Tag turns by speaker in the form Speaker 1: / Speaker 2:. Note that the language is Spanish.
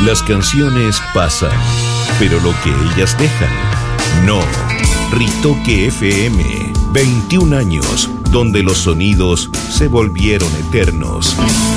Speaker 1: Las canciones pasan, pero lo que ellas dejan, no. Ritoque FM, 21 años, donde los sonidos se volvieron eternos.